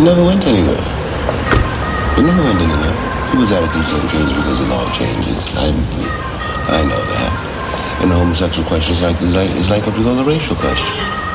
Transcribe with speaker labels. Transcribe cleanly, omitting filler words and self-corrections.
Speaker 1: It never went anywhere. It never went anywhere. He was out of DJ Cage because the law changes. I know that. And the homosexual question is like what we call the racial question.